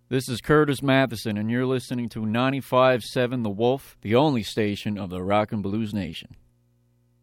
This is Curtis Matheson, and you're listening to 95.7 The Wolf, the only station of the Rock and Blues Nation.